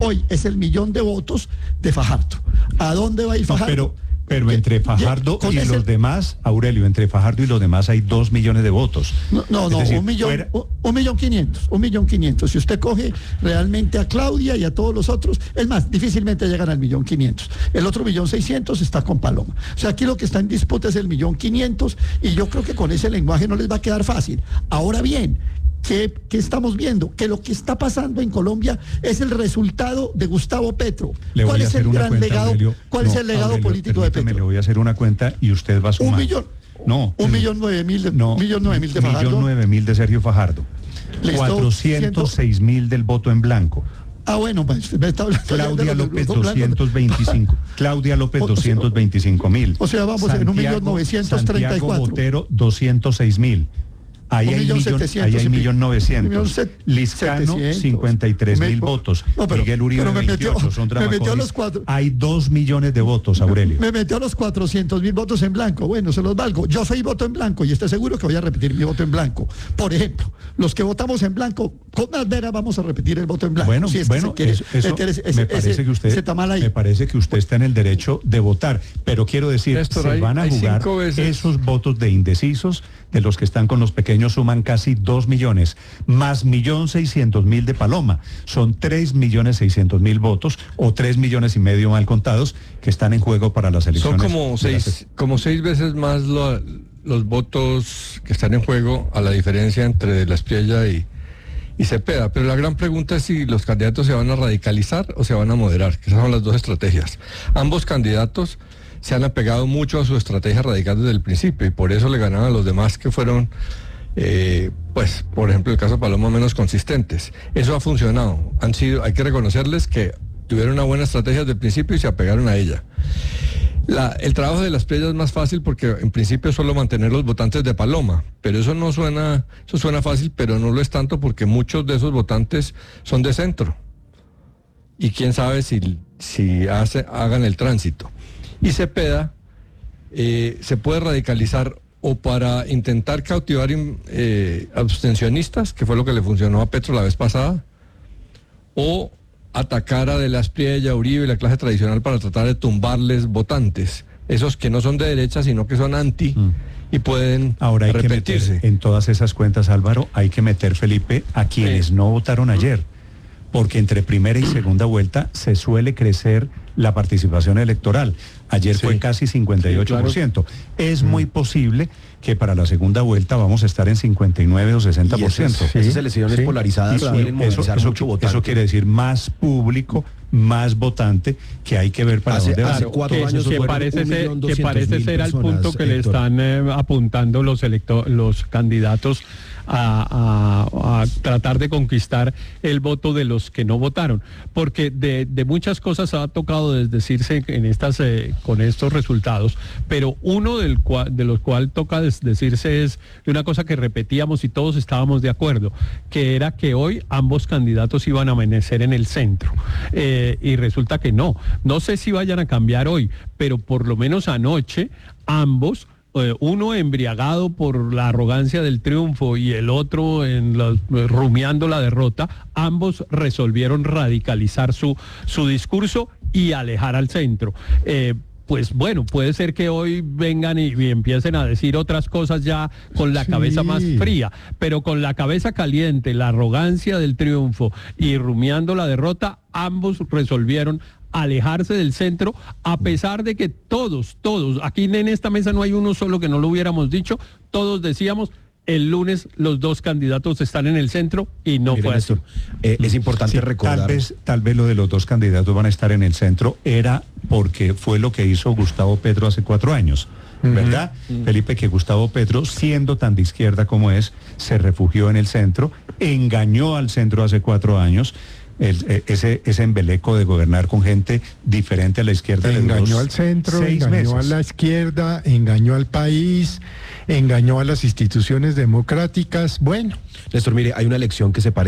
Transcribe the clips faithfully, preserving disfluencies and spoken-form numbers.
hoy es el millón de votos de Fajardo. ¿A dónde va a ir Fajardo? No, pero, pero entre Fajardo Con y ese... los demás, Aurelio, entre Fajardo y los demás hay dos millones de votos. No, no, no decir, un millón, fuera... un, un millón quinientos, un millón quinientos. Si usted coge realmente a Claudia y a todos los otros, es más, difícilmente llegan al millón quinientos. El otro millón seiscientos está con Paloma. O sea, aquí lo que está en disputa es el millón quinientos y yo creo que con ese lenguaje no les va a quedar fácil. Ahora bien, ¿Qué, ¿qué estamos viendo? Que lo que está pasando en Colombia es el resultado de Gustavo Petro. ¿Cuál es el gran cuenta, legado? Aurelio, ¿Cuál no, es el legado Aurelio, político de Petro? Le voy a hacer una cuenta y usted va a sumar. Un millón. No. Un millón nueve mil de, no, un millón nueve mil de Fajardo. Millón nueve mil de Sergio Fajardo. cuatrocientos seis mil del voto en blanco. Ah, bueno, pues me está hablando. Claudia López doscientos veinticinco. Claudia López doscientos veinticinco mil. O sea, vamos Santiago, en un millón novecientos treinta y cuatro. Santiago Botero doscientos seis mil. Ahí hay millón, ahí hay millón novecientos. Liscano, cincuenta y tres mil votos. No, pero, Miguel Uribe, me metió, veintiocho. Son me metió a los cuatro. Hay dos millones de votos, Aurelio. Me metió a los cuatrocientos mil votos en blanco. Bueno, se los valgo. Yo soy voto en blanco y estoy seguro que voy a repetir mi voto en blanco. Por ejemplo, los que votamos en blanco, con más veras vamos a repetir el voto en blanco. Bueno, si es bueno, que eso, eso ese, me, parece ese, que usted, me parece que usted está en el derecho de votar. Pero quiero decir, Néstor, se hay, van a jugar esos votos de indecisos, de los que están con los pequeños suman casi dos millones, más millón seiscientos mil de Paloma. Son tres millones seiscientos mil votos o tres millones y medio mal contados que están en juego para las elecciones. Son como seis, las... como seis veces más lo, los votos que están en juego a la diferencia entre La Espriella y, y Cepeda. Pero la gran pregunta es si los candidatos se van a radicalizar o se van a moderar, que esas son las dos estrategias. Ambos candidatos se han apegado mucho a su estrategia radical desde el principio y por eso le ganaron a los demás que fueron, eh, pues, por ejemplo, el caso de Paloma, menos consistentes. Eso ha funcionado. Han sido, hay que reconocerles que tuvieron una buena estrategia desde el principio y se apegaron a ella. La, el trabajo de Las Espriella es más fácil porque en principio es solo mantener los votantes de Paloma, pero eso no suena, eso suena fácil, pero no lo es tanto porque muchos de esos votantes son de centro. Y quién sabe si, si hace, hagan el tránsito. Y Cepeda eh, se puede radicalizar o para intentar cautivar eh, abstencionistas, que fue lo que le funcionó a Petro la vez pasada, o atacar a De la Espriella, Uribe y la clase tradicional para tratar de tumbarles votantes, esos que no son de derecha sino que son anti mm. y pueden Ahora hay arrepentirse. Que meter en todas esas cuentas, Álvaro, hay que meter, Felipe, a quienes sí. no votaron ayer, porque entre primera y segunda vuelta se suele crecer la participación electoral. Ayer sí. fue casi cincuenta y ocho por ciento. Sí, claro. Es mm. muy posible que para la segunda vuelta vamos a estar en cincuenta y nueve o sesenta por ciento. Esas, sí. esas elecciones sí. polarizadas sí, suelen movilizar eso, mucho votante. Eso quiere decir más público, más votante, que hay que ver para hace, dónde hace va. cuatro que, años que parece ser, que parece ser al punto que Héctor. le están eh, apuntando los, electo los candidatos A, a, a tratar de conquistar el voto de los que no votaron, porque de, de muchas cosas ha tocado decirse en estas eh, con estos resultados, pero uno del cual, de los cuales toca decirse es de una cosa que repetíamos y todos estábamos de acuerdo, que era que hoy ambos candidatos iban a amanecer en el centro, eh, y resulta que no, no sé si vayan a cambiar hoy, pero por lo menos anoche ambos, uno embriagado por la arrogancia del triunfo y el otro en la, rumiando la derrota, ambos resolvieron radicalizar su, su discurso y alejar al centro. Eh, pues bueno, puede ser que hoy vengan y, y empiecen a decir otras cosas ya con la sí. cabeza más fría, pero con la cabeza caliente, la arrogancia del triunfo y rumiando la derrota, ambos resolvieron alejarse del centro, a pesar de que todos, todos, aquí en esta mesa no hay uno solo que no lo hubiéramos dicho, todos decíamos, el lunes los dos candidatos están en el centro y no Mire, fue así. Eh, es importante sí, recordar. Tal vez, tal vez lo de los dos candidatos van a estar en el centro era porque fue lo que hizo Gustavo Petro hace cuatro años. ¿Verdad? Uh-huh. Felipe, que Gustavo Petro, siendo tan de izquierda como es, se refugió en el centro, engañó al centro hace cuatro años. El, ese, ese embeleco de gobernar con gente diferente a la izquierda. Engañó al centro, engañó meses. a la izquierda, engañó al país, engañó a las instituciones democráticas. Bueno. Néstor, mire, hay una elección que se parece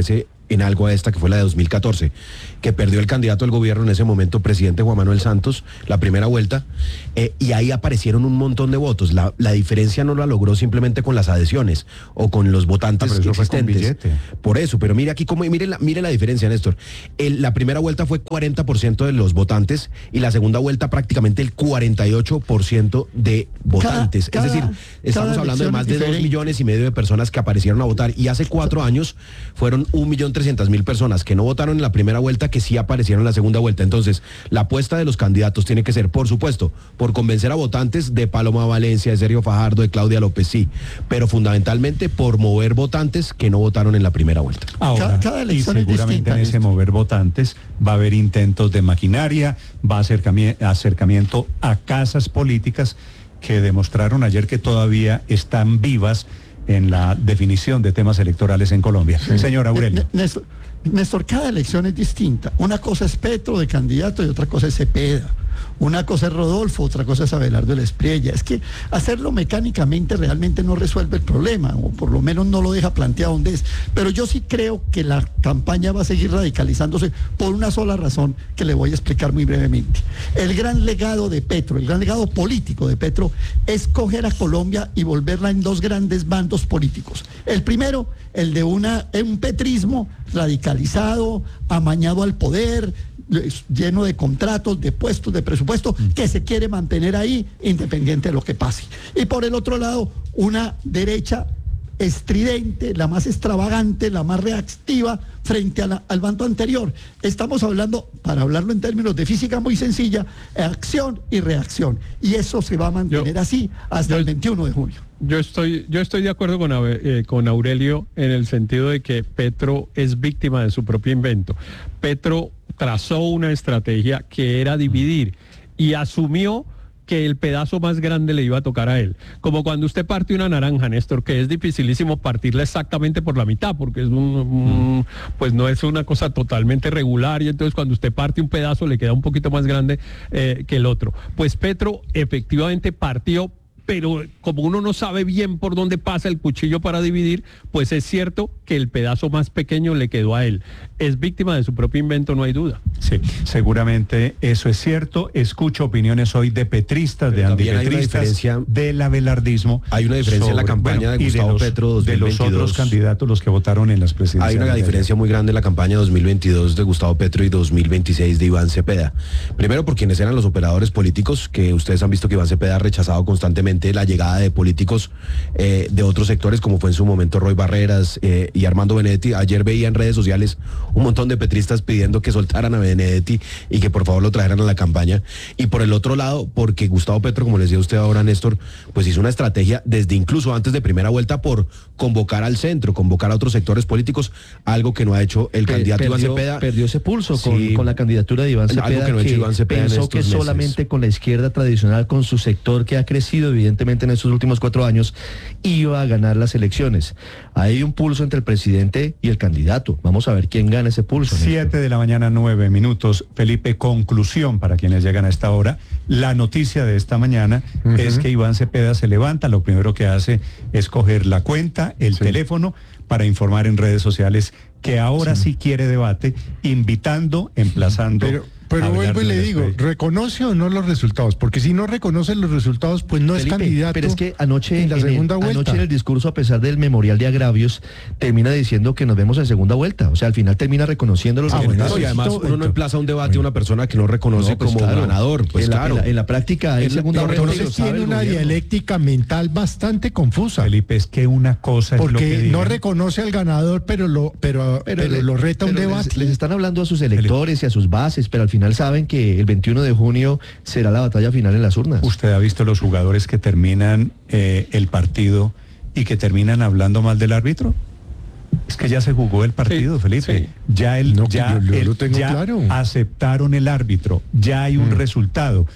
en algo a esta, que fue la de dos mil catorce, que perdió el candidato al gobierno en ese momento, presidente Juan Manuel Santos, la primera vuelta, eh, y ahí aparecieron un montón de votos. La, la diferencia no la logró simplemente con las adhesiones o con los votantes ah, existentes. Por eso, pero mire aquí cómo, mire la, mire la diferencia, Néstor. El, la primera vuelta fue cuarenta por ciento de los votantes y la segunda vuelta prácticamente el cuarenta y ocho por ciento de votantes. Cada, es decir, estamos hablando de más de dos millones y medio de personas que aparecieron a votar, y hace cuatro años fueron un millón trescientas mil personas que no votaron en la primera vuelta, que sí aparecieron en la segunda vuelta. Entonces, la apuesta de los candidatos tiene que ser, por supuesto, por convencer a votantes de Paloma Valencia, de Sergio Fajardo, de Claudia López, sí, pero fundamentalmente por mover votantes que no votaron en la primera vuelta. Ahora, cada, cada elección y seguramente en ese mover votantes va a haber intentos de maquinaria, va a acercamiento, acercamiento a casas políticas que demostraron ayer que todavía están vivas en la definición de temas electorales en Colombia. Sí. Señor Aurelio. Néstor, Néstor, cada elección es distinta. Una cosa es Petro de candidato y otra cosa es Cepeda. Una cosa es Rodolfo, otra cosa es Abelardo Espriella. Es que hacerlo mecánicamente realmente no resuelve el problema, o por lo menos no lo deja planteado donde es. Pero yo sí creo que la campaña va a seguir radicalizándose por una sola razón que le voy a explicar muy brevemente. El gran legado de Petro, el gran legado político de Petro, es coger a Colombia y volverla en dos grandes bandos políticos. El primero, el de una, un petrismo radicalizado, amañado al poder, lleno de contratos, de puestos, de presupuesto, que se quiere mantener ahí independiente de lo que pase. Y por el otro lado, una derecha estridente, la más extravagante, la más reactiva frente a la, al bando anterior. Estamos hablando, para hablarlo en términos de física muy sencilla, acción y reacción. Y eso se va a mantener yo, así hasta yo, el veintiuno de junio. Yo estoy, yo estoy de acuerdo con, eh, con Aurelio en el sentido de que Petro es víctima de su propio invento. Petro trazó una estrategia que era dividir y asumió que el pedazo más grande le iba a tocar a él. Como cuando usted parte una naranja, Néstor, que es dificilísimo partirla exactamente por la mitad, porque es un, un, pues no es una cosa totalmente regular, y entonces cuando usted parte un pedazo le queda un poquito más grande eh, que el otro. Pues Petro efectivamente partió, pero como uno no sabe bien por dónde pasa el cuchillo para dividir, pues es cierto que el pedazo más pequeño le quedó a él. Es víctima de su propio invento, no hay duda. Sí, seguramente eso es cierto. Escucho opiniones hoy de petristas, pero de antipetristas, del abelardismo. Hay una diferencia sobre, en la campaña bueno, de Gustavo de los, Petro dos mil veintidós. De los otros candidatos, los que votaron en las presidenciales. Hay una diferencia muy grande en la campaña dos mil veintidós de Gustavo Petro y dos mil veintiséis de Iván Cepeda. Primero, por quienes eran los operadores políticos, que ustedes han visto que Iván Cepeda ha rechazado constantemente la llegada de políticos eh, de otros sectores, como fue en su momento Roy Barreras eh, y Armando Benedetti. Ayer veía en redes sociales un montón de petristas pidiendo que soltaran a Benedetti y que por favor lo trajeran a la campaña. Y por el otro lado, porque Gustavo Petro, como les decía usted ahora, Néstor, pues hizo una estrategia desde incluso antes de primera vuelta por convocar al centro, convocar a otros sectores políticos, algo que no ha hecho el Pe candidato perdió, Iván Cepeda. Perdió ese pulso sí, con, con la candidatura de Iván Cepeda, algo que no ha hecho Iván Cepeda pensó que meses. solamente con la izquierda tradicional, con su sector que ha crecido evidentemente en estos últimos cuatro años, iba a ganar las elecciones. Hay un pulso entre el presidente y el candidato. Vamos a ver quién gana ese pulso. Siete de la mañana, nueve minutos. Felipe, conclusión para quienes llegan a esta hora. La noticia de esta mañana uh-huh. es que Iván Cepeda se levanta, lo primero que hace es coger la cuenta, el sí. teléfono, para informar en redes sociales que ahora sí, sí quiere debate, invitando, emplazando... Pero... Pero vuelvo y le digo, ¿reconoce o no los resultados? Porque si no reconoce los resultados, pues no Felipe, es candidato. Pero es que anoche en la en segunda el, vuelta. Anoche en el discurso, a pesar del memorial de agravios, termina diciendo que nos vemos en segunda vuelta. O sea, al final termina reconociendo los ah, resultados. Bueno, y además uno no emplaza un debate a una persona que no reconoce no, pues como claro, ganador. Pues en, claro. la, en, la, en la práctica hay segunda vuelta. Entonces tiene una dialéctica mental bastante confusa. Felipe, es que una cosa es Porque lo que digan. no reconoce al ganador, pero lo, pero, pero, pero le, lo reta pero un debate. Les, les están hablando a sus electores Felipe. y a sus bases, pero al final saben que el veintiuno de junio será la batalla final en las urnas. ¿Usted ha visto los jugadores que terminan eh, el partido y que terminan hablando mal del árbitro? Es que ya se jugó el partido, sí, Felipe. Sí. Ya, el, no, ya, yo, yo el, lo tengo ya claro. aceptaron el árbitro, ya hay un mm. resultado.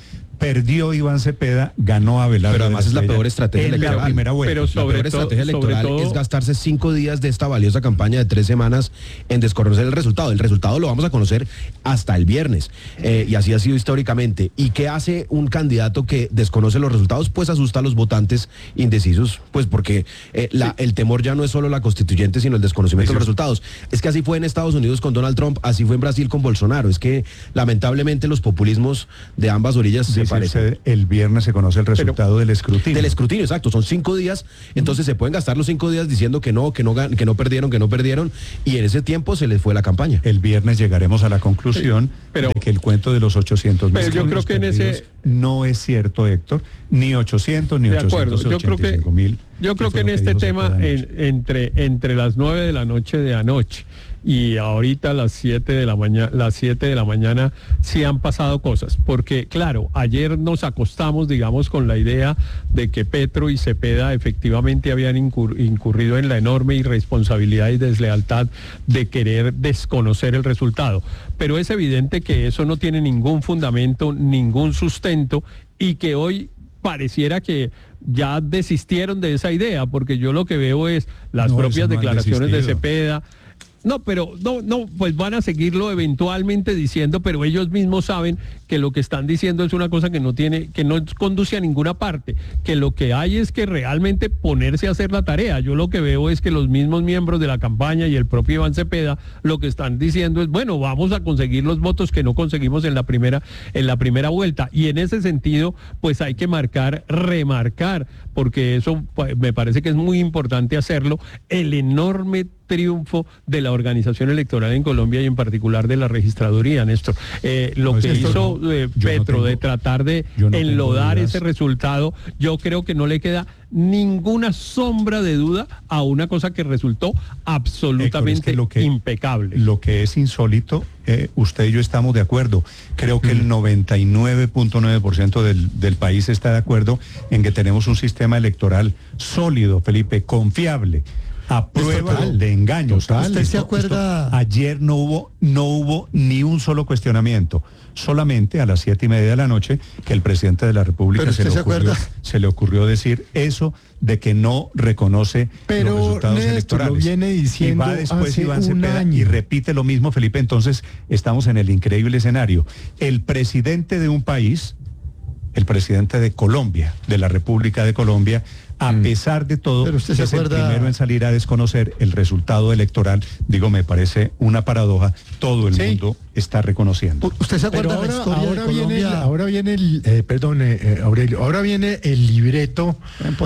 perdió Iván Cepeda, ganó Abelardo. Pero además es la peor estrategia en electoral. La primera vuelta. Pero sobre la peor estrategia electoral todo... es gastarse cinco días de esta valiosa campaña de tres semanas en desconocer el resultado. El resultado lo vamos a conocer hasta el viernes. Eh, y así ha sido históricamente. ¿Y qué hace un candidato que desconoce los resultados? Pues asusta a los votantes indecisos, pues porque eh, la, sí. el temor ya no es solo la constituyente, sino el desconocimiento sí, sí. de los resultados. Es que así fue en Estados Unidos con Donald Trump, así fue en Brasil con Bolsonaro. Es que lamentablemente los populismos de ambas orillas Dice se parecen. Usted, el viernes se conoce el resultado Pero, del escrutinio. Del escrutinio, exacto. Son cinco días, entonces mm. se pueden gastar los cinco días diciendo que no, que no, que no perdieron, que no perdieron, y en ese tiempo se les fue la campaña. El viernes llegaremos a la conclusión pero, de que el cuento de los ochocientos mil yo creo que en ese no es cierto, Héctor, ni ochocientos ni ochocientos ochenta y cinco mil. Yo creo que en este tema, en, entre, entre las nueve de la noche de anoche y ahorita las siete de la mañana, las siete de la mañana, sí han pasado cosas, porque claro, ayer nos acostamos, digamos, con la idea de que Petro y Cepeda efectivamente habían incur, incurrido en la enorme irresponsabilidad y deslealtad de querer desconocer el resultado. Pero es evidente que eso no tiene ningún fundamento, ningún sustento, y que hoy pareciera que ya desistieron de esa idea, porque yo lo que veo es las no, propias no declaraciones de Cepeda. No, pero no, no, pues van a seguirlo eventualmente diciendo, pero ellos mismos saben que lo que están diciendo es una cosa que no tiene, que no conduce a ninguna parte, que lo que hay es que realmente ponerse a hacer la tarea. Yo lo que veo es que los mismos miembros de la campaña y el propio Iván Cepeda lo que están diciendo es, bueno, vamos a conseguir los votos que no conseguimos en la primera, en la primera vuelta. Y en ese sentido, pues hay que marcar, remarcar, porque eso me parece que es muy importante hacerlo, el enorme triunfo de la organización electoral en Colombia y en particular de la registraduría, Néstor. Eh, lo no, que hizo no, eh, Petro no tengo, de tratar de no enlodar ese resultado, yo creo que no le queda ninguna sombra de duda a una cosa que resultó absolutamente Héctor, es que lo que, impecable. Lo que es insólito, eh, usted y yo estamos de acuerdo. Creo que mm. el noventa y nueve punto nueve por ciento del, del país está de acuerdo en que tenemos un sistema electoral sólido, Felipe, confiable, a prueba total, de engaños. Total, ¿Usted se acuerda? Esto, ayer no hubo, no hubo ni un solo cuestionamiento. Solamente a las siete y media de la noche que el presidente de la República se le, se, ocurrió, se le ocurrió decir eso de que no reconoce Pero los resultados Néstor, electorales. Lo viene diciendo y va después hace Iván un Cepeda año. y repite lo mismo, Felipe. Entonces estamos en el increíble escenario. El presidente de un país, el presidente de Colombia, de la República de Colombia, a pesar de todo, Pero usted se es acuerda... el primero en salir a desconocer el resultado electoral. Digo, me parece una paradoja. Todo el sí. mundo está reconociendo. ¿Usted se acuerda Pero ahora, de la historia ahora de viene, Colombia? Ahora viene el, eh, perdón, eh, Aurelio, ahora viene el libreto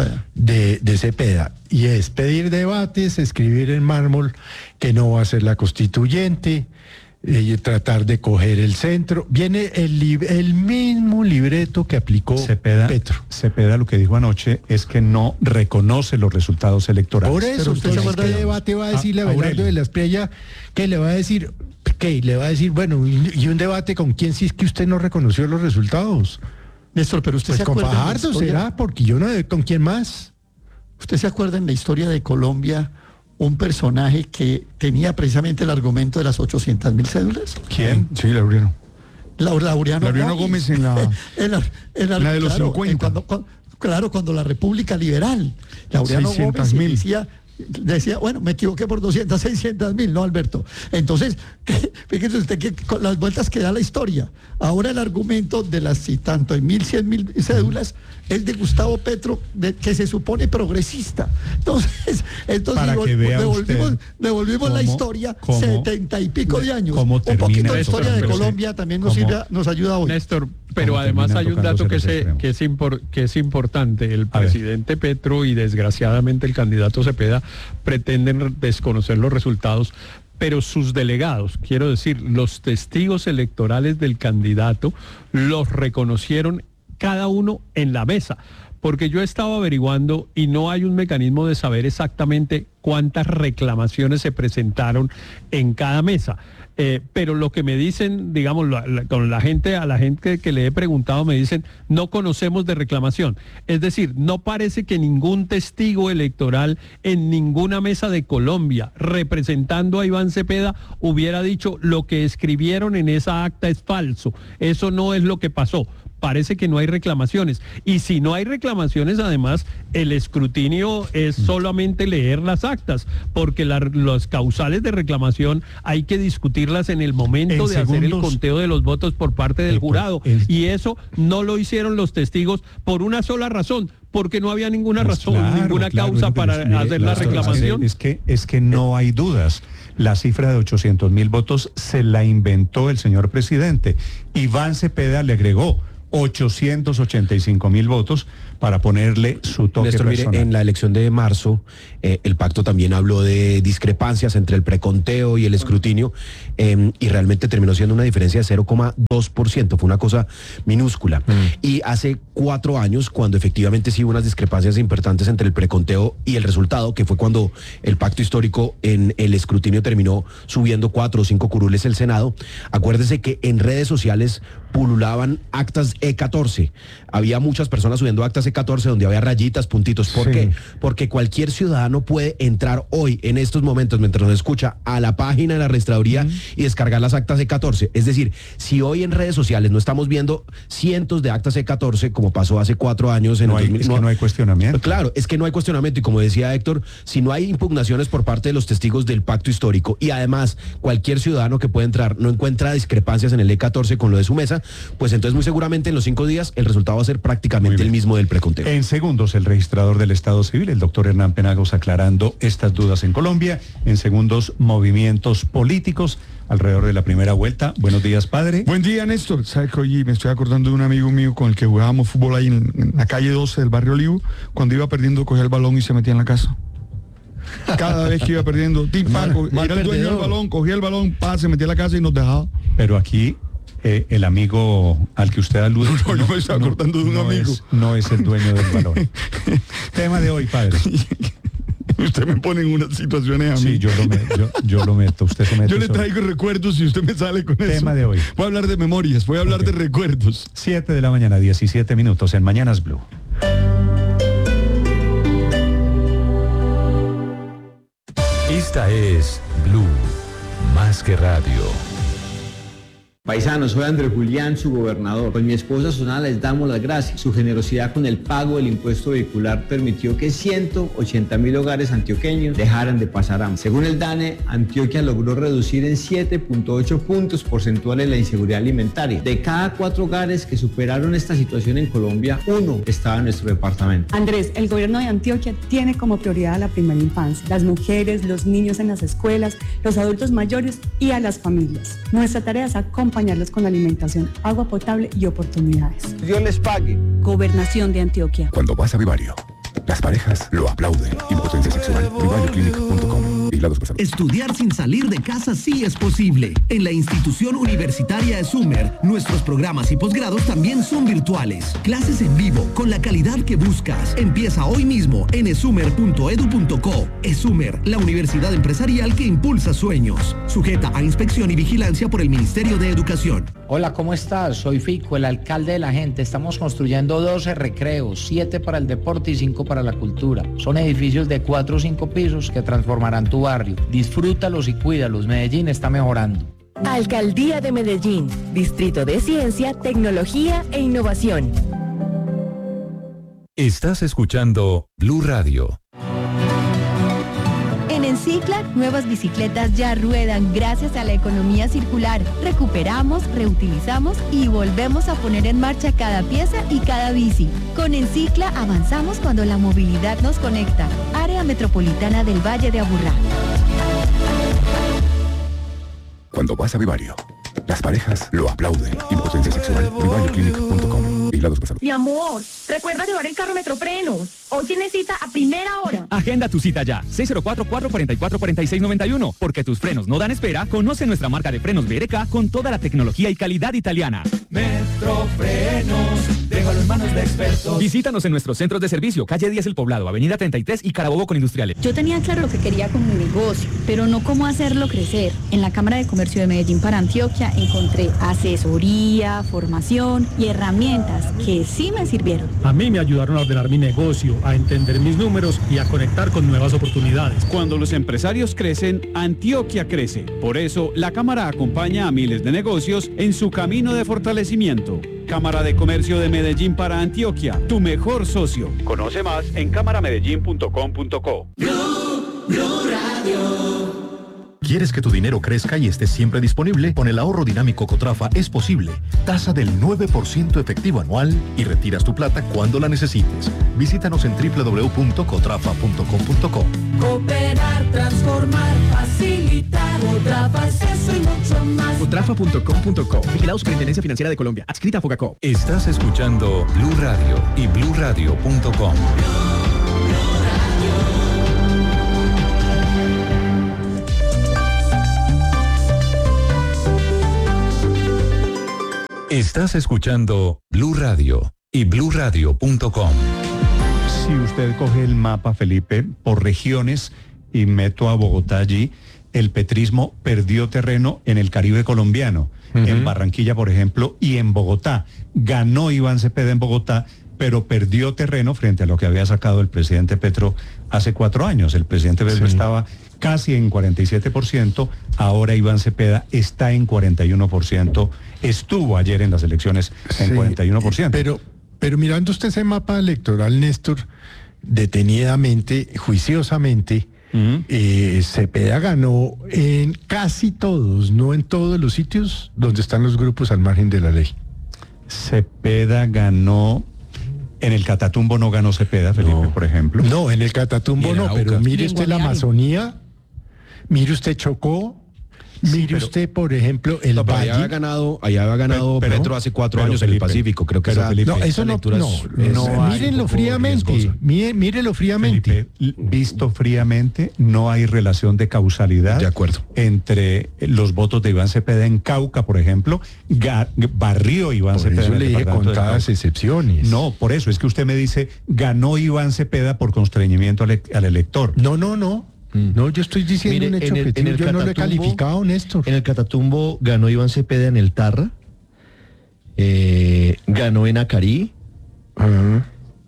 de, de Cepeda. Y es pedir debates, escribir en mármol que no va a ser la constituyente, Eh, tratar de coger el centro. Viene el, el mismo libreto que aplicó Cepeda, Petro. Cepeda lo que dijo anoche es que no reconoce los resultados electorales. Por eso, usted se acuerda, ¿qué debate va a decirle a Abelardo de la Espriella? ¿Qué le va a decir? ¿Qué? Le va a decir, bueno, y, y un debate con quién si es que usted no reconoció los resultados. Néstor, pero usted pues se con acuerda Fajardo será, porque yo no, ¿con quién más? ¿Usted se acuerda en la historia de Colombia un personaje que tenía precisamente el argumento de las ochocientas mil cédulas? ¿Quién? Sí, Laureano. La, Laureano, Laureano Gómez, Gómez en la, en la, en la, la de los claro, cincuenta. Cuando, cuando, claro, cuando la República Liberal, Laureano Gómez decía, decía, bueno, me equivoqué por doscientas, seiscientas mil, ¿no, Alberto? Entonces, fíjese usted que con las vueltas que da la historia. Ahora el argumento de las, si tanto en mil, cien mil cédulas, es de Gustavo Petro, de, que se supone progresista. Entonces, entonces Para que vea devolvimos, devolvimos cómo, la historia cómo, setenta y pico de años. Un poquito de historia de Colombia también nos, sirve, nos ayuda hoy. Néstor, pero además hay un dato que, se, que, es impor, que es importante. El presidente Petro y desgraciadamente el candidato Cepeda pretenden desconocer los resultados, pero sus delegados, quiero decir, los testigos electorales del candidato, los reconocieron cada uno en la mesa, porque yo estaba averiguando y no hay un mecanismo de saber exactamente cuántas reclamaciones se presentaron en cada mesa. Eh, pero lo que me dicen, digamos, la, la, con la gente, a la gente que le he preguntado, me dicen, no conocemos de reclamación. Es decir, no parece que ningún testigo electoral en ninguna mesa de Colombia, representando a Iván Cepeda, hubiera dicho lo que escribieron en esa acta es falso. Eso no es lo que pasó. parece que no hay reclamaciones. Y si no hay reclamaciones, además, el escrutinio es solamente leer las actas, porque la, los causales de reclamación hay que discutirlas en el momento en de segundos, hacer el conteo de los votos por parte del jurado. El, y eso no lo hicieron los testigos por una sola razón, porque no había ninguna pues razón, claro, ninguna claro, causa para mire, hacer la reclamación. Es que, es que no hay dudas. La cifra de ochocientos mil votos se la inventó el señor presidente. Iván Cepeda le agregó ochocientos ochenta y cinco mil votos para ponerle su toque Néstor, personal. Mire, en la elección de marzo, eh, el pacto también habló de discrepancias entre el preconteo y el escrutinio, eh, y realmente terminó siendo una diferencia de cero coma dos por ciento, fue una cosa minúscula. Mm. Y hace cuatro años, cuando efectivamente sí hubo unas discrepancias importantes entre el preconteo y el resultado, que fue cuando el pacto histórico en el escrutinio terminó subiendo cuatro o cinco curules el Senado, acuérdese que en redes sociales pululaban actas E catorce. Había muchas personas subiendo actas E catorce donde había rayitas, puntitos. ¿Por sí. qué? Porque cualquier ciudadano puede entrar hoy, en estos momentos, mientras nos escucha, a la página de la registraduría mm. y descargar las actas E catorce. Es decir, si hoy en redes sociales no estamos viendo cientos de actas E catorce, como pasó hace cuatro años en no el hay, dos mil, es no, que no hay cuestionamiento. Claro, es que no hay cuestionamiento. Y como decía Héctor, si no hay impugnaciones por parte de los testigos del pacto histórico y además cualquier ciudadano que pueda entrar no encuentra discrepancias en el E catorce con lo de su mesa, pues entonces muy seguramente en los cinco días el resultado va a ser prácticamente el mismo del preconteo. En segundos, el registrador del Estado Civil, el doctor Hernán Penagos, aclarando estas dudas en Colombia. En segundos, movimientos políticos alrededor de la primera vuelta. Buenos días, padre. Buen día, Néstor. Sabes que hoy me estoy acordando de un amigo mío con el que jugábamos fútbol ahí en, en la calle doce del barrio Olivo. Cuando iba perdiendo, cogía el balón y se metía en la casa. Cada vez que iba perdiendo, tipo, era el dueño del balón, cogía el balón, pa, se metía en la casa y nos dejaba. Pero aquí Eh, el amigo al que usted alude no, no, yo me estoy acordando no, de un no amigo es, no es el dueño del balón. Tema de hoy, padre. Usted me pone en unas situaciones a mí. Sí, yo lo, me, yo, yo lo meto, usted se mete. Yo le traigo sobre. recuerdos y usted me sale con Tema eso. Tema de hoy. Voy a hablar de memorias, voy a hablar okay. de recuerdos. siete de la mañana, diecisiete minutos en Mañanas Blue. Esta es Blue, más que radio. Paisanos, soy Andrés Julián, su gobernador. Con mi esposa Susana les damos las gracias. Su generosidad con el pago del impuesto vehicular permitió que ciento ochenta mil hogares antioqueños dejaran de pasar hambre. Según el DANE, Antioquia logró reducir en siete punto ocho puntos porcentuales la inseguridad alimentaria. De cada cuatro hogares que superaron esta situación en Colombia, uno estaba en nuestro departamento. Andrés, el gobierno de Antioquia tiene como prioridad a la primera infancia, las mujeres, los niños en las escuelas, los adultos mayores y a las familias. Nuestra tarea es acompañar acompañarlos con alimentación, agua potable y oportunidades. Dios les pague. Gobernación de Antioquia. Cuando vas a Vivario, las parejas lo aplauden. Impotencia sexual. Vivario Clinic punto com. Estudiar sin salir de casa sí es posible. En la institución universitaria ESUMER, nuestros programas y posgrados también son virtuales. Clases en vivo, con la calidad que buscas. Empieza hoy mismo en esumer punto edu punto co. ESUMER, la universidad empresarial que impulsa sueños. Sujeta a inspección y vigilancia por el Ministerio de Educación. Hola, ¿cómo estás? Soy Fico, el alcalde de la gente. Estamos construyendo doce recreos, siete para el deporte y cinco para la cultura. Son edificios de cuatro o cinco pisos que transformarán tu barrio. Disfrútalos y cuídalos. Medellín está mejorando. Alcaldía de Medellín, Distrito de Ciencia, Tecnología e Innovación. Estás escuchando Blue Radio. En Encicla, nuevas bicicletas ya ruedan gracias a la economía circular. Recuperamos, reutilizamos y volvemos a poner en marcha cada pieza y cada bici. Con Encicla avanzamos cuando la movilidad nos conecta. Área Metropolitana del Valle de Aburrá. Cuando vas a Vivario, las parejas lo aplauden. Impotencia sexual. Vivario Clinic punto com. Mi amor, recuerda llevar el carro Metroprenos. Hoy tiene cita a primera hora. Agenda tu cita ya. seis cero cuatro, cuatro cuatro cuatro, cuatro seis nueve uno. Porque tus frenos no dan espera. Conoce nuestra marca de frenos B R K con toda la tecnología y calidad italiana. Metrofrenos, déjalo en manos de expertos. Visítanos en nuestros centros de servicio. Calle diez El Poblado, Avenida treinta y tres y Carabobo con Industriales. Yo tenía claro lo que quería con mi negocio, pero no cómo hacerlo crecer. En la Cámara de Comercio de Medellín para Antioquia encontré asesoría, formación y herramientas que sí me sirvieron. A mí me ayudaron a ordenar mi negocio, a entender mis números y a conectar con nuevas oportunidades. Cuando los empresarios crecen, Antioquia crece. Por eso, la Cámara acompaña a miles de negocios en su camino de fortalecimiento. Cámara de Comercio de Medellín para Antioquia, tu mejor socio. Conoce más en cámara medellín punto com punto co. Blue, Blue Radio. ¿Quieres que tu dinero crezca y esté siempre disponible? Con el ahorro dinámico Cotrafa es posible. Tasa del nueve por ciento efectivo anual y retiras tu plata cuando la necesites. Visítanos en doble u doble u doble u punto cotrafa punto com punto co. Cooperar, transformar, facilitar. Cotrafa es eso y mucho más. cotrafa punto com punto co. Vigilado Superintendencia Financiera de Colombia. Adscrita a Fogacop. Estás escuchando Blue Radio y blue radio punto com. Estás escuchando Blue Radio y blue radio punto com. Si usted coge el mapa, Felipe, por regiones y meto a Bogotá allí, el petrismo perdió terreno en el Caribe colombiano, uh-huh. en Barranquilla, por ejemplo, y en Bogotá. Ganó Iván Cepeda en Bogotá, pero perdió terreno frente a lo que había sacado el presidente Petro hace cuatro años. El presidente Petro sí. estaba casi en cuarenta y siete por ciento, ahora Iván Cepeda está en cuarenta y uno por ciento, estuvo ayer en las elecciones en sí, cuarenta y uno por ciento. Pero, pero mirando usted ese mapa electoral, Néstor, detenidamente, juiciosamente, uh-huh. eh, Cepeda ganó en casi todos, no en todos los sitios donde están los grupos al margen de la ley. Cepeda ganó... En el Catatumbo no ganó Cepeda, Felipe, no. por ejemplo. No, en el Catatumbo no, pero mire usted la Amazonía, mire usted Chocó, mire sí, pero, usted, por ejemplo, el no, Valle. Allá había ganado, allá había ganado pero, Petro hace cuatro pero, años Felipe, en el Pacífico, creo que pero, esa, Felipe, no, eso no, no, es, no mírenlo fríamente, mire, mírelo fríamente. Felipe, visto fríamente, no hay relación de causalidad de acuerdo. entre los votos de Iván Cepeda en Cauca, por ejemplo, ga, barrió Iván por Cepeda. Eso le dije contadas excepciones. No, por eso, es que usted me dice, ganó Iván Cepeda por constreñimiento al, al elector. No, no, no. No, yo estoy diciendo Mire, un hecho en el, objetivo, en el yo no lo he calificado, Néstor. En el Catatumbo ganó Iván Cepeda en el Tarra, eh, ganó en Acarí, uh-huh.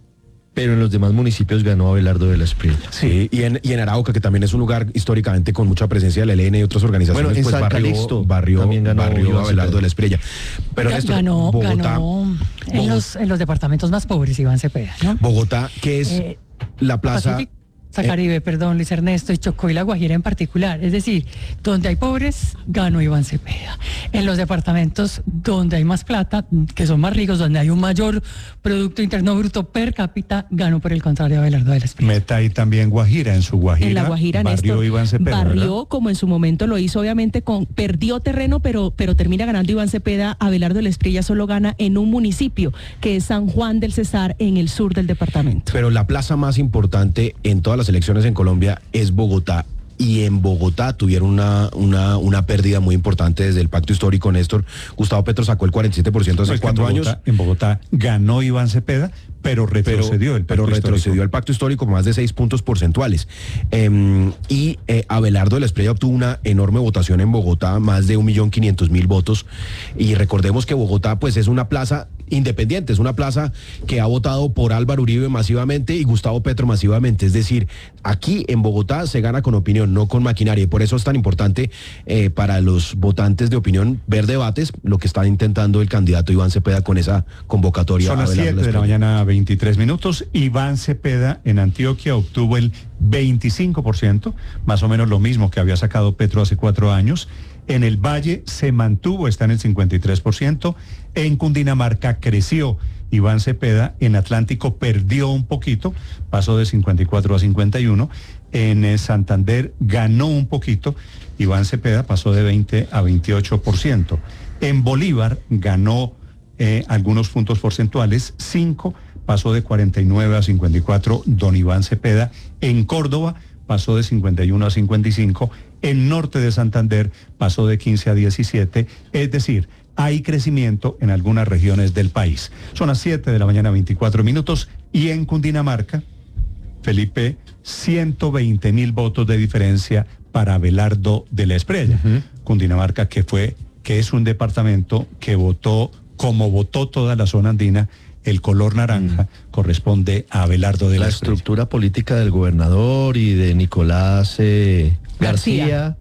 pero en los demás municipios ganó Abelardo de la Espriella. Sí, y en, y en Arauca, que también es un lugar históricamente con mucha presencia del E L N y otras organizaciones, bueno, en pues San barrió, Calixto barrió, también ganó barrió Abelardo de la Espriella. Pero Néstor, ganó, Bogotá, ganó en, los, en los departamentos más pobres Iván Cepeda, ¿no? Bogotá, que es eh, la plaza... Pacífico. Caribe, eh, perdón, Luis Ernesto, y Chocó y La Guajira en particular. Es decir, donde hay pobres, ganó Iván Cepeda. En los departamentos donde hay más plata, que son más ricos, donde hay un mayor Producto Interno Bruto per cápita, ganó por el contrario Abelardo de la Espriella. Meta ahí también Guajira, en su Guajira. En la Guajira, barrió Néstor, Iván Cepeda, barrió, ¿verdad? Como en su momento lo hizo, obviamente, con perdió terreno, pero, pero termina ganando Iván Cepeda. Abelardo de la Espriella solo gana en un municipio, que es San Juan del Cesar, en el sur del departamento. Pero la plaza más importante en todas las elecciones en Colombia es Bogotá, y en Bogotá tuvieron una, una, una pérdida muy importante desde el pacto histórico, Néstor. Gustavo Petro sacó el cuarenta y siete por ciento hace pues cuatro en Bogotá, años. En Bogotá ganó Iván Cepeda, pero retrocedió pero, el pacto pero retrocedió histórico. el pacto histórico más de seis puntos porcentuales. Eh, y eh, Abelardo de la Espriella obtuvo una enorme votación en Bogotá, más de un millón quinientos mil votos. Y recordemos que Bogotá pues es una plaza independiente, es una plaza que ha votado por Álvaro Uribe masivamente y Gustavo Petro masivamente. Es decir, aquí en Bogotá se gana con opinión, no con maquinaria. Y por eso es tan importante eh, para los votantes de opinión ver debates, lo que está intentando el candidato Iván Cepeda con esa convocatoria. Son las siete de la mañana, veintitrés minutos. Iván Cepeda en Antioquia obtuvo el veinticinco por ciento, más o menos lo mismo que había sacado Petro hace cuatro años. En el Valle se mantuvo, está en el cincuenta y tres por ciento. En Cundinamarca creció Iván Cepeda. En Atlántico perdió un poquito, pasó de cincuenta y cuatro a cincuenta y uno. En eh, Santander ganó un poquito, Iván Cepeda pasó de veinte a veintiocho por ciento. En Bolívar ganó eh, algunos puntos porcentuales, cinco, pasó de cuarenta y nueve a cincuenta y cuatro, don Iván Cepeda. En Córdoba pasó de cincuenta y uno a cincuenta y cinco. En Norte de Santander pasó de quince a diecisiete, es decir, hay crecimiento en algunas regiones del país. Son las siete de la mañana, veinticuatro minutos, y en Cundinamarca, Felipe, ciento veinte mil votos de diferencia para Abelardo de la Espriella. Uh-huh. Cundinamarca, que fue, que es un departamento que votó, como votó toda la zona andina, el color naranja uh-huh. corresponde a Abelardo de la, la Espriella. Estructura política del gobernador y de Nicolás eh, García. García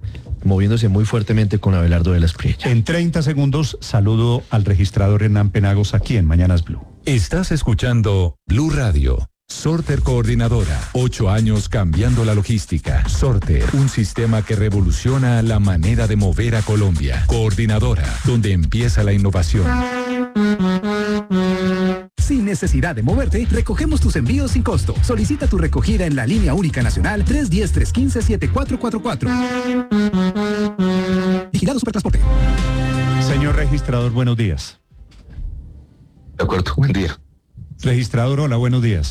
moviéndose muy fuertemente con Abelardo de la Espriella. En treinta segundos saludo al registrador Hernán Penagos aquí en Mañanas Blue. Estás escuchando Blue Radio. Sorter Coordinadora, ocho años cambiando la logística. Sorter, un sistema que revoluciona la manera de mover a Colombia. Coordinadora, donde empieza la innovación. Sin necesidad de moverte, recogemos tus envíos sin costo. Solicita tu recogida en la línea única nacional tres uno cero, tres uno cinco, siete cuatro cuatro cuatro. Vigilado Supertransporte. Señor registrador, buenos días. De acuerdo, buen día. Registrador, hola, buenos días.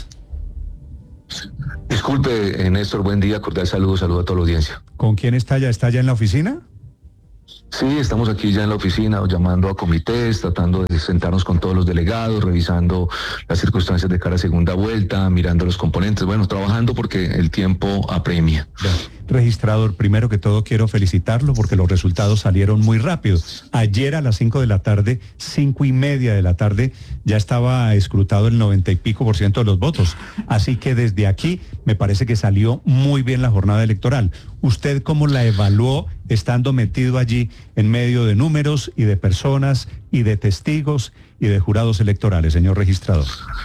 Disculpe, Néstor, buen día, cordial saludo, saludo a toda la audiencia. ¿Con quién está ya? ¿Está ya en la oficina? Sí, estamos aquí ya en la oficina, llamando a comités, tratando de sentarnos con todos los delegados, revisando las circunstancias de cara a segunda vuelta, mirando los componentes, bueno, trabajando porque el tiempo apremia. Ya. Registrador, primero que todo quiero felicitarlo porque los resultados salieron muy rápido. Ayer a las cinco de la tarde, cinco y media de la tarde, ya estaba escrutado el noventa y pico por ciento de los votos. Así que desde aquí me parece que salió muy bien la jornada electoral. ¿Usted cómo la evaluó estando metido allí en medio de números y de personas y de testigos y de jurados electorales, señor registrador?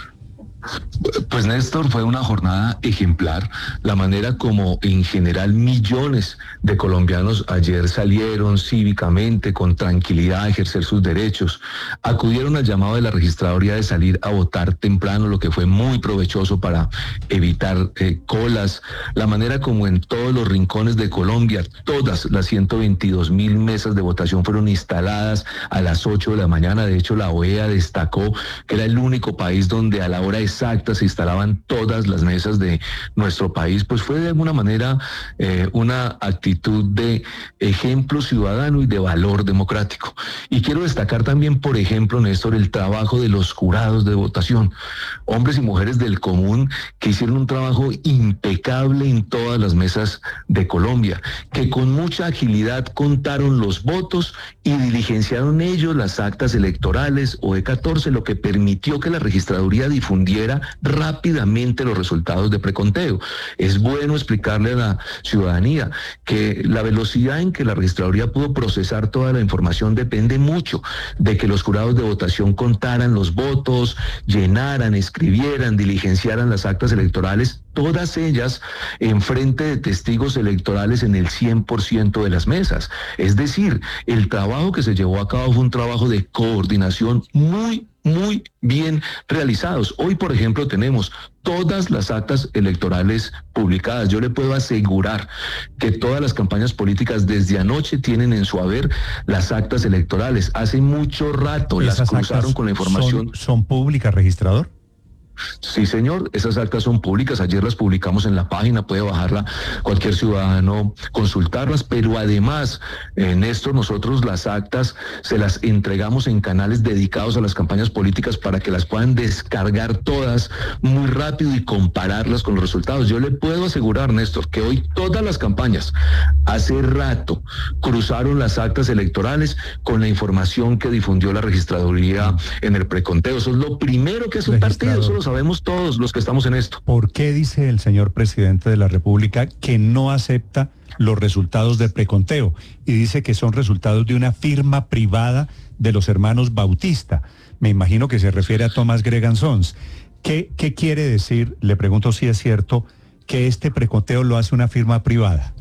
Pues Néstor, fue una jornada ejemplar, la manera como en general millones de colombianos ayer salieron cívicamente, con tranquilidad a ejercer sus derechos, acudieron al llamado de la registraduría de salir a votar temprano, lo que fue muy provechoso para evitar eh, colas, la manera como en todos los rincones de Colombia, todas las ciento veintidós mil mesas de votación fueron instaladas a las ocho de la mañana. De hecho, la O E A destacó que era el único país donde a la hora de exactas se instalaban todas las mesas de nuestro país. Pues fue de alguna manera eh, una actitud de ejemplo ciudadano y de valor democrático. Y quiero destacar también, por ejemplo, Néstor, el trabajo de los jurados de votación, hombres y mujeres del común que hicieron un trabajo impecable en todas las mesas de Colombia, que con mucha agilidad contaron los votos y diligenciaron ellos las actas electorales O E catorce, lo que permitió que la registraduría difundiera rápidamente los resultados de preconteo. Es bueno explicarle a la ciudadanía que la velocidad en que la registraduría pudo procesar toda la información depende mucho de que los jurados de votación contaran los votos, llenaran, escribieran, diligenciaran las actas electorales, todas ellas en frente de testigos electorales en el cien por ciento de las mesas. Es decir, el trabajo que se llevó a cabo fue un trabajo de coordinación muy muy bien realizados. Hoy, por ejemplo, tenemos todas las actas electorales publicadas. Yo le puedo asegurar que todas las campañas políticas desde anoche tienen en su haber las actas electorales. Hace mucho rato las cruzaron con la información. ¿Son, son públicas, registrador? Sí, señor, esas actas son públicas, ayer las publicamos en la página, puede bajarla cualquier ciudadano, consultarlas, pero además, eh, Néstor, nosotros las actas se las entregamos en canales dedicados a las campañas políticas para que las puedan descargar todas muy rápido y compararlas con los resultados. Yo le puedo asegurar, Néstor, que hoy todas las campañas, hace rato, cruzaron las actas electorales con la información que difundió la registraduría en el preconteo. Eso es lo primero que hace un partido, eso lo sabemos todos los que estamos en esto. ¿Por qué dice el señor presidente de la República que no acepta los resultados del preconteo y dice que son resultados de una firma privada de los hermanos Bautista? Me imagino que se refiere a Thomas Gregan Sons. ¿Qué, qué quiere decir? Le pregunto si es cierto que este preconteo lo hace una firma privada.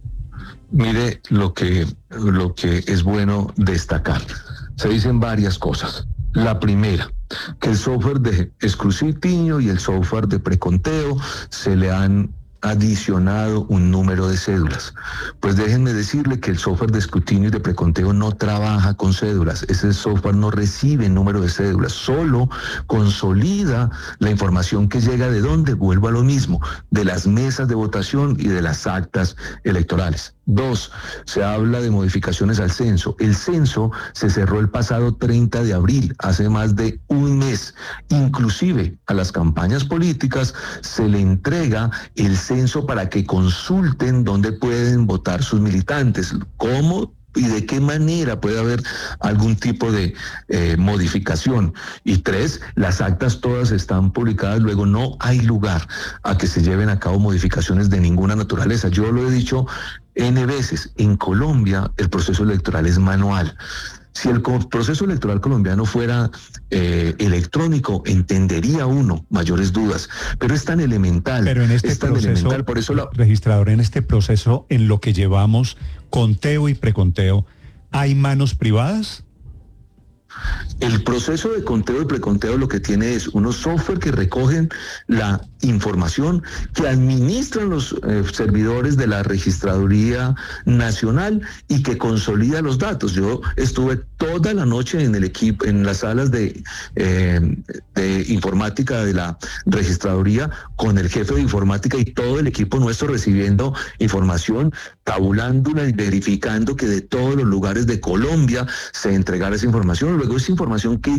Mire, lo que, lo que es bueno destacar. Se dicen varias cosas. La primera, que el software de escrutinio y el software de preconteo se le han adicionado un número de cédulas. Pues déjenme decirle que el software de escrutinio y de preconteo no trabaja con cédulas. Ese software no recibe número de cédulas, solo consolida la información que llega de dónde, vuelvo a lo mismo, de las mesas de votación y de las actas electorales. Dos, se habla de modificaciones al censo. El censo se cerró el pasado treinta de abril, hace más de un mes. Inclusive a las campañas políticas se le entrega el censo para que consulten dónde pueden votar sus militantes, cómo y de qué manera puede haber algún tipo de eh, modificación. Y tres, las actas todas están publicadas, luego no hay lugar a que se lleven a cabo modificaciones de ninguna naturaleza. Yo lo he dicho N veces. En Colombia el proceso electoral es manual. Si el proceso electoral colombiano fuera eh, electrónico, entendería uno mayores dudas, pero es tan elemental. Pero en este es tan proceso, elemental, por eso la... registrador, en este proceso, en lo que llevamos conteo y preconteo, ¿hay manos privadas? El proceso de conteo y preconteo lo que tiene es unos software que recogen la información que administran los eh, servidores de la Registraduría Nacional y que consolida los datos. Yo estuve toda la noche en el equipo, en las salas de, eh, de informática de la Registraduría con el jefe de informática y todo el equipo nuestro recibiendo información, tabulándola y verificando que de todos los lugares de Colombia se entregara esa información. Luego esa información que